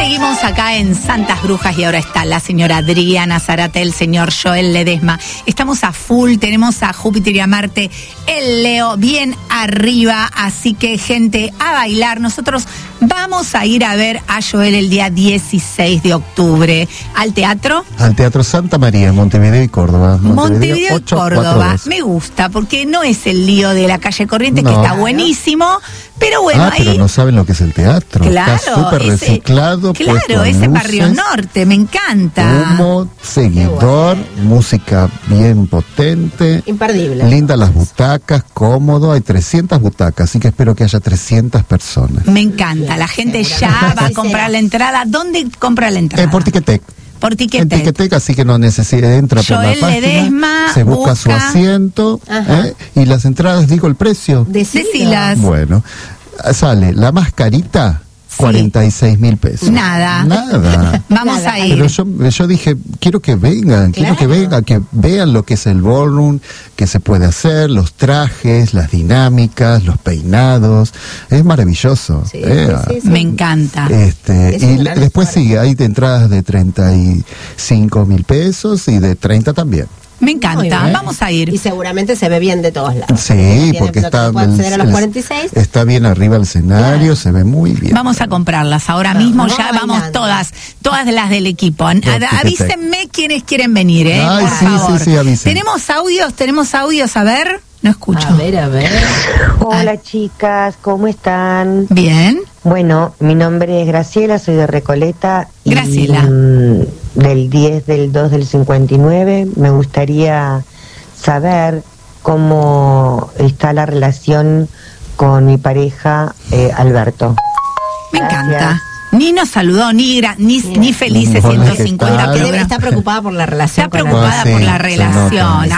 Seguimos acá en Santas Brujas y ahora está la señora Adriana Zárate, el señor Joel Ledesma. Estamos a full, tenemos a Júpiter y a Marte, el Leo bien arriba, así que gente, a bailar. Nosotros vamos a ir a ver a Joel el día 16 de octubre. ¿Al teatro? Al Teatro Santa María, Montevideo y Córdoba. Montevideo y Córdoba. Me gusta, porque no es el lío de la calle Corrientes, que está buenísimo, pero bueno, ahí... pero no saben lo que es el teatro. Claro, está súper reciclado. Claro, ese luces, Barrio Norte, me encanta. Humo, seguidor, música bien potente. Imperdible. Lindas las butacas, cómodo, hay 300 butacas, así que espero que haya 300 personas. Me encanta, la gente ya va a comprar la entrada. ¿Dónde compra la entrada? Por Ticketek. Por Ticketek. En Ticketek, así que no necesita, entra por Joel la página, Ledesma, se busca su asiento, y las entradas, digo el precio. Decilas. Bueno, sale la más carita, 46.000 pesos. Nada. Vamos a ir. Pero yo dije, quiero que vengan, que vean lo que es el ballroom, que se puede hacer, los trajes, las dinámicas, los peinados. Es maravilloso. Sí, Me encanta. Y después hay entradas de 35.000 pesos y de 30 también. Me encanta, vamos a ir. Y seguramente se ve bien de todos lados. Sí, porque está a los 46. Está bien arriba el escenario, se ve muy bien. Vamos a comprarlas ahora mismo, ya vamos todas las del equipo. Avísenme quienes quieren venir, por favor. Sí, avisen. Tenemos audios, a ver. No escucho. A ver. Hola chicas, ¿cómo están? Bien. Bueno, mi nombre es Graciela, soy de Recoleta. Graciela. Del 10 del 2 del 59, me gustaría saber cómo está la relación con mi pareja, Alberto. Me encanta. Ni nos saludó, ni felices 150. Está preocupada por la relación. Está preocupada por la relación.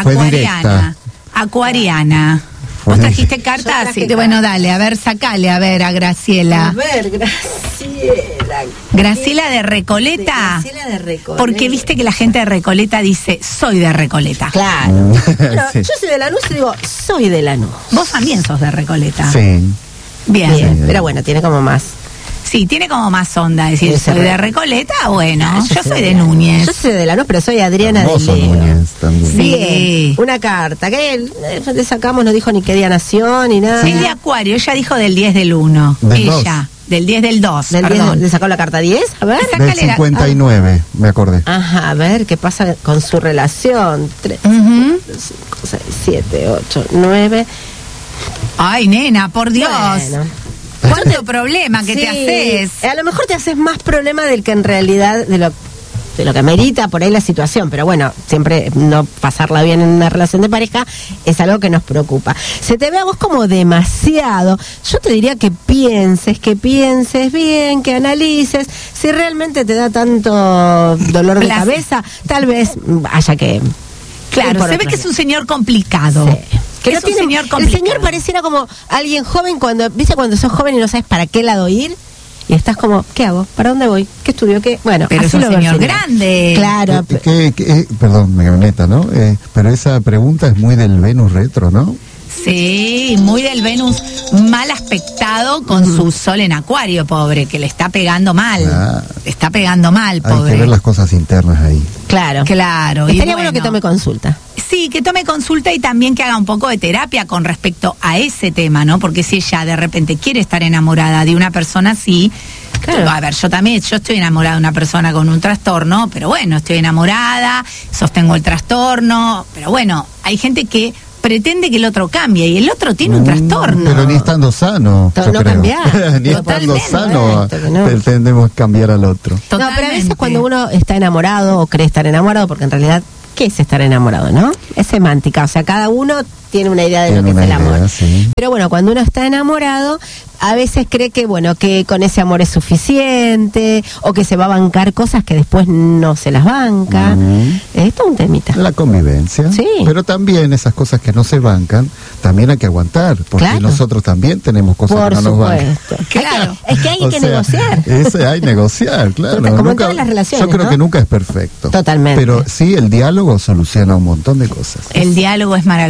Acuariana. ¿Vos trajiste cartas? Sí. Bueno, dale, a ver, sacale, a Graciela. A ver, Graciela. ¿Graciela de Recoleta? Graciela de Recoleta. Porque viste que la gente de Recoleta dice, soy de Recoleta. Claro. Bueno, yo soy de Lanús y digo, soy de Lanús. Vos también sos de Recoleta. Sí. Bien. Sí. Pero bueno, tiene como más. Sí, tiene como más onda decir, soy de Recoleta, bueno, yo soy de Núñez. Yo soy de Lanús, pero soy Adriana de Leo. Núñez también. Sí. Una carta, que le sacamos, no dijo ni qué día nació, ni nada. Es de Acuario, ella dijo del 10 del 1. Ella, del 10 del 2, perdón. ¿Le sacó la carta 10? A ver. Del 59, me acordé. Ajá, a ver, ¿qué pasa con su relación? 3, 5, 6, 7, 8, 9. Ay, nena, por Dios. Bueno. ¿Cuánto problema que te haces? A lo mejor te haces más problema del que en realidad, de lo que amerita por ahí la situación, pero bueno, siempre no pasarla bien en una relación de pareja es algo que nos preocupa. Se te ve a vos como demasiado. Yo te diría que pienses bien, que analices. Si realmente te da tanto dolor de cabeza, tal vez haya que... Claro, se ve que es un señor complicado. Sí. Que es un señor complicado. El señor pareciera como alguien joven ¿viste cuando sos joven y no sabes para qué lado ir? Y estás como, ¿qué hago? ¿Para dónde voy? ¿Qué estudio? ¿Qué? Bueno, pero es un señor grande. Claro. Perdón, me meta, ¿no? Pero esa pregunta es muy del Venus retro, ¿no? Sí, muy del Venus mal aspectado con su sol en Acuario, pobre, que le está pegando mal. Está pegando mal, pobre. Hay que ver las cosas internas ahí. Claro. Estaría bueno que tome consulta. Sí, que tome consulta y también que haga un poco de terapia con respecto a ese tema, ¿no? Porque si ella de repente quiere estar enamorada de una persona así, claro. A ver, yo estoy enamorada de una persona con un trastorno, pero bueno, estoy enamorada, sostengo el trastorno, pero bueno, hay gente que pretende que el otro cambie y el otro tiene un trastorno. Pero ni estando sano, yo creo. Cambiar. Ni estando sano pretendemos cambiar al otro. No, pero a veces cuando uno está enamorado o cree estar enamorado, porque en realidad, ¿qué es estar enamorado, no? Es semántica, o sea, cada uno tiene una idea de lo que es el amor. Sí. Pero bueno, cuando uno está enamorado, a veces cree que, bueno, que con ese amor es suficiente, o que se va a bancar cosas que después no se las banca. Esto es un temita. La convivencia. Sí. Pero también esas cosas que no se bancan, también hay que aguantar, porque nosotros también tenemos cosas que no nos bancan. Claro. Es que hay que negociar. Hay negociar, claro. Como en todas las relaciones, yo creo que nunca es perfecto. Totalmente. Pero sí, el diálogo soluciona un montón de cosas. El diálogo es maravilloso.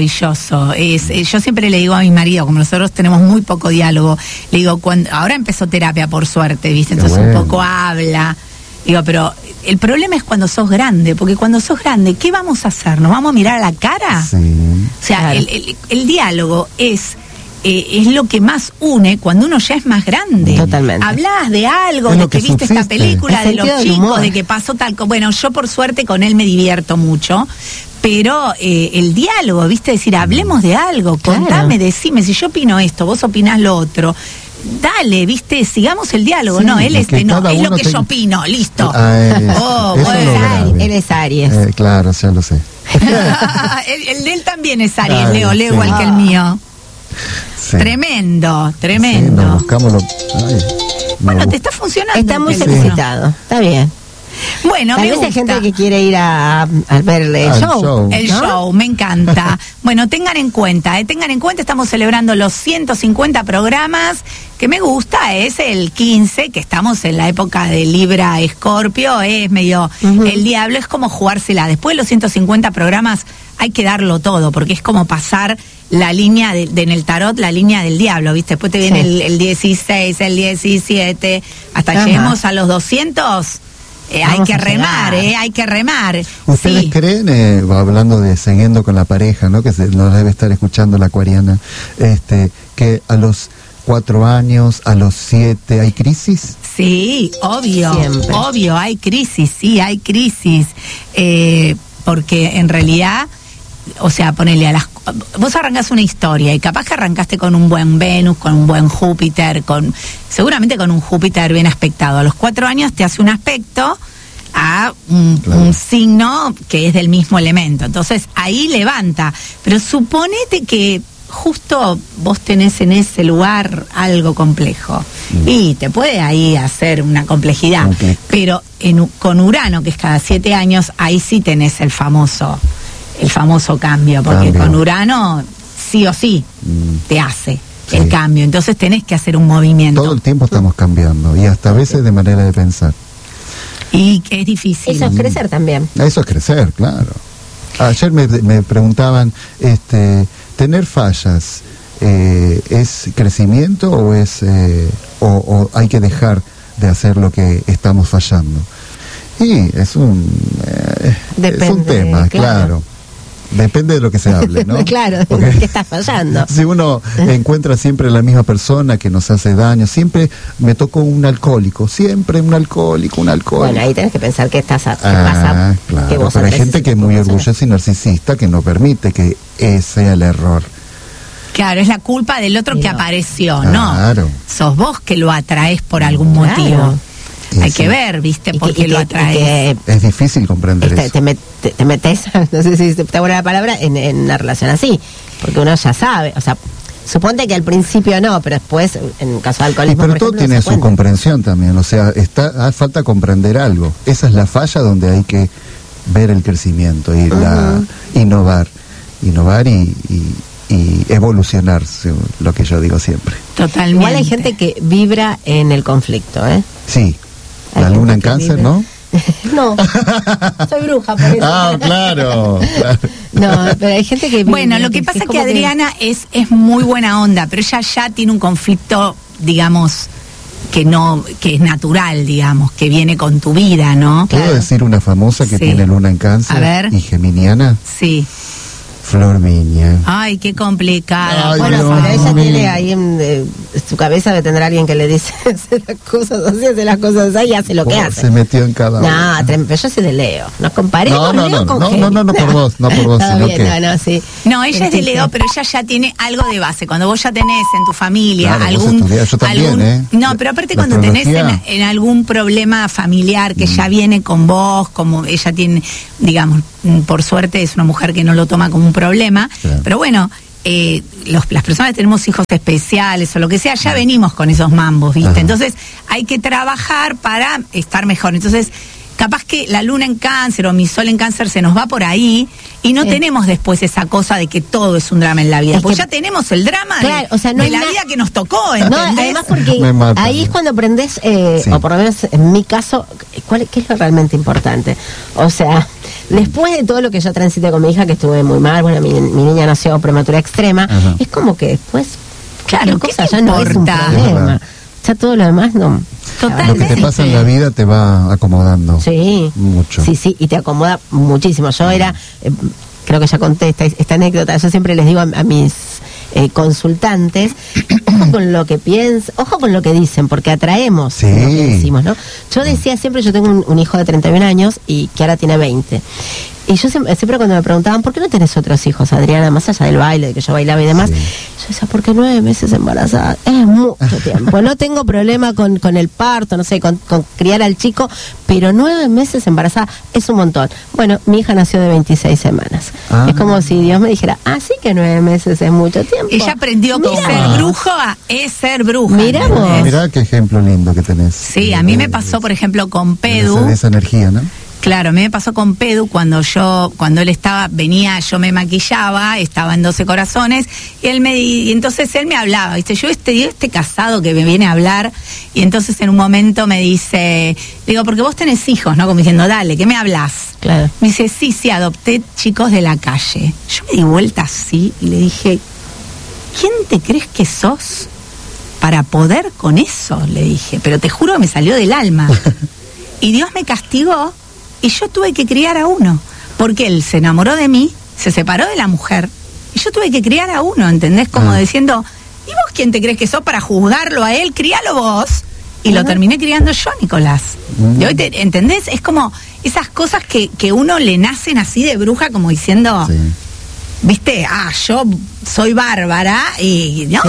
eso. Yo siempre le digo a mi marido, como nosotros tenemos muy poco diálogo, le digo, ahora empezó terapia por suerte, ¿viste? Entonces un poco habla. Digo, pero el problema es cuando sos grande, porque cuando sos grande, ¿qué vamos a hacer? ¿Nos vamos a mirar a la cara? Sí. O sea, claro. el diálogo es lo que más une cuando uno ya es más grande. Totalmente. Hablás de algo, de que viste esta película, de los chicos, de que pasó tal cosa. Bueno, yo por suerte con él me divierto mucho, pero el diálogo, viste, decir, hablemos de algo, contame, decime, si yo opino esto, vos opinás lo otro. Dale, viste, sigamos el diálogo. Sí, no, él es lo que yo opino, listo. Él es Aries. Claro, ya lo sé. el de él también es Aries, Leo igual que el mío. Sí. Tremendo. Sí, buscamos bueno, te está funcionando. Está muy excitado, está bien. Bueno, tal vez hay gente que quiere ir a ver el show. El show, me encanta. Bueno, tengan en cuenta, estamos celebrando los 150 programas, que me gusta, es el 15, que estamos en la época de Libra Escorpio, es medio el diablo, es como jugársela. Después de los 150 programas hay que darlo todo, porque es como pasar la línea en el tarot, la línea del diablo, ¿viste? Después te viene el 16, el 17, hasta lleguemos a los 200... hay que remar, hay que remar. ¿Ustedes creen, hablando de siguiendo con la pareja, ¿no? Que nos debe estar escuchando la acuariana, que a los 4 años, a los 7, ¿hay crisis? Sí, obvio, siempre. Obvio, hay crisis, porque en realidad, o sea, ponele vos arrancás una historia y capaz que arrancaste con un buen Venus, con un buen Júpiter, seguramente con un Júpiter bien aspectado. A los 4 años te hace un aspecto a un signo que es del mismo elemento. Entonces ahí levanta. Pero suponete que justo vos tenés en ese lugar algo complejo. Y te puede ahí hacer una complejidad. Pero con Urano, que es cada 7 años, ahí sí tenés el famoso cambio, porque con Urano sí o sí te hace el cambio, entonces tenés que hacer un movimiento. Todo el tiempo estamos cambiando, y hasta a veces de manera de pensar. Y que es difícil. Eso es crecer también. Eso es crecer, claro. Ayer me preguntaban, ¿tener fallas es crecimiento o es o hay que dejar de hacer lo que estamos fallando? Y es un tema, claro. Depende de lo que se hable, ¿no? Claro, porque ¿qué está fallando? Si uno encuentra siempre la misma persona que nos hace daño, siempre me tocó un alcohólico. Bueno, ahí tenés que pensar qué pasa. Claro, que vos pero hay gente que es muy orgullosa y narcisista que no permite que ese sea el error. Claro, es la culpa del otro que apareció, ¿no? Claro. Sos vos que lo atraes por algún motivo. Hay que ver, ¿viste? ¿Por qué lo atraes? Es difícil comprender eso. Te metes, no sé si te buena la palabra, en una relación así. Porque uno ya sabe, o sea, suponte que al principio no, pero después, en el caso de alcoholismo, pero todo tiene su comprensión también, o sea, hace falta comprender algo. Esa es la falla donde hay que ver el crecimiento y innovar y evolucionar, lo que yo digo siempre. Totalmente. Igual hay gente que vibra en el conflicto, ¿eh? Sí. La luna en Cáncer, ¿no? No, soy bruja, por eso. Claro. No, pero hay gente que... Bueno, lo que pasa es que Adriana es muy buena onda, pero ella ya tiene un conflicto, digamos, que es natural, digamos, que viene con tu vida, ¿no? ¿Puedo decir una famosa que tiene luna en Cáncer? A ver. Y geminiana? Sí. Florminia. Ay, qué complicada. Bueno, pero ella tiene ahí en su cabeza de tener a alguien que le dice hace las cosas así y hace lo que hace. Se metió en cada uno. No, pero yo soy de Leo. Nos comparemos Leo con Géminis. No por vos, sino bien, que... sí. No, ella es de Leo, pero ella ya tiene algo de base. Cuando vos ya tenés en tu familia yo también, No, pero aparte cuando tenés en algún problema familiar que ya viene con vos, como ella tiene, digamos, por suerte es una mujer que no lo toma como un problema, pero bueno, las personas que tenemos hijos especiales o lo que sea, ya venimos con esos mambos, ¿viste? Entonces hay que trabajar para estar mejor. Entonces, capaz que la luna en Cáncer o mi sol en Cáncer se nos va por ahí y no tenemos después esa cosa de que todo es un drama en la vida. Porque ya tenemos el drama claro, de, o sea, no de la vida que nos tocó, No, ¿entendés? además porque ahí es cuando aprendes, o por lo menos en mi caso, ¿qué es lo realmente importante? O sea, después de todo lo que yo transité con mi hija, que estuve muy mal, bueno, mi niña nació prematura extrema, es como que después, claro, ¿qué cosa ya no es un problema? Ya todo lo demás no. Totalmente. Lo que te pasa en la vida te va acomodando. Sí. Mucho. Sí, y te acomoda muchísimo. Yo era, creo que ya conté esta anécdota, yo siempre les digo a mis consultantes, ojo con lo que piensan, ojo con lo que dicen, porque atraemos lo que decimos, ¿no? Yo decía siempre, yo tengo un hijo de 31 años y que ahora tiene 20. Y yo siempre cuando me preguntaban, ¿por qué no tenés otros hijos, Adriana? Más allá del baile, de que yo bailaba y demás, yo decía, porque 9 meses embarazada es mucho tiempo. No tengo problema con el parto, no sé, con criar al chico, pero 9 meses embarazada es un montón. Bueno, mi hija nació de 26 semanas. Es como si Dios me dijera, sí que 9 meses es mucho tiempo. Ella aprendió que ser bruja es ser bruja. Mirá vos. Mirá qué ejemplo lindo que tenés. Sí, a mí me pasó, por ejemplo, con Pedu. Esa energía, ¿no? Claro, a mí me pasó con Pedu cuando él venía, yo me maquillaba, estaba en 12 Corazones, y entonces él me hablaba, ¿viste? Yo este casado que me viene a hablar, y entonces en un momento me dice, digo, porque vos tenés hijos, ¿no? Como diciendo, dale, ¿qué me hablas? Claro. Me dice, sí, adopté chicos de la calle. Yo me di vuelta así y le dije, ¿quién te crees que sos para poder con eso? Le dije, pero te juro que me salió del alma. Y Dios me castigó. Y yo tuve que criar a uno, porque él se enamoró de mí, se separó de la mujer, y yo tuve que criar a uno, ¿entendés? Como diciendo, ¿y vos quién te crees que sos para juzgarlo a él? Críalo vos. Y lo terminé criando yo, Nicolás. Y hoy ¿entendés? Es como esas cosas que uno le nacen así de bruja, como diciendo... ¿Viste? Yo soy bárbara y no,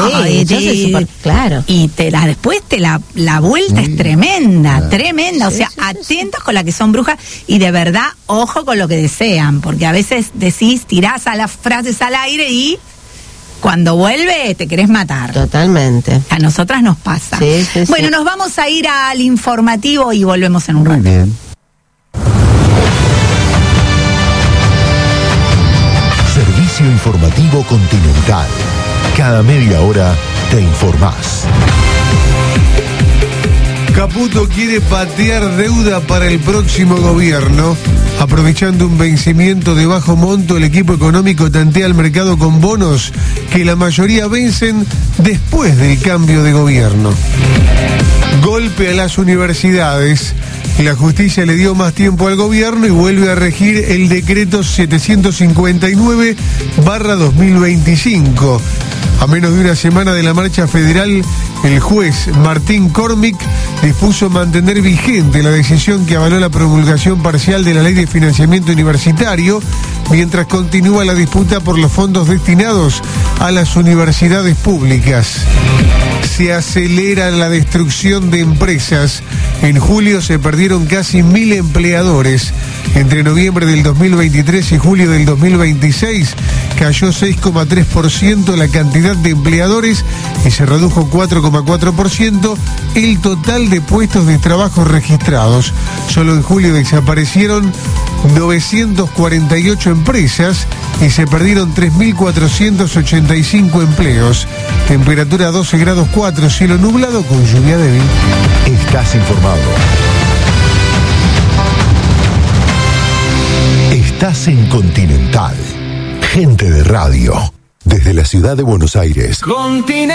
claro. Y después la vuelta es tremenda. O sea, atentos con la que son brujas y de verdad, ojo con lo que desean, porque a veces tirás a las frases al aire y cuando vuelve te querés matar. Totalmente. A nosotras nos pasa. Bueno, nos vamos a ir al informativo y volvemos en un rato. Muy bien. Servicio Informativo Continental. Cada media hora te informás. Caputo quiere patear deuda para el próximo gobierno. Aprovechando un vencimiento de bajo monto, el equipo económico tantea el mercado con bonos que la mayoría vencen después del cambio de gobierno. Golpe a las universidades. La justicia le dio más tiempo al gobierno y vuelve a regir el decreto 759/2025. A menos de una semana de la marcha federal, el juez Martín Cormick dispuso mantener vigente la decisión que avaló la promulgación parcial de la Ley de Financiamiento Universitario, mientras continúa la disputa por los fondos destinados a las universidades públicas. Se acelera la destrucción de empresas. En julio se perdieron casi 1.000 empleadores. Entre noviembre del 2023 y julio del 2026 cayó 6,3% la cantidad de empleadores y se redujo 4,4% el total de puestos de trabajo registrados. Solo en julio desaparecieron 948 empresas y se perdieron 3.485 empleos. Temperatura 12 grados 4, cielo nublado con lluvia débil. Estás informado. Estás en Continental. Gente de radio. Desde la ciudad de Buenos Aires.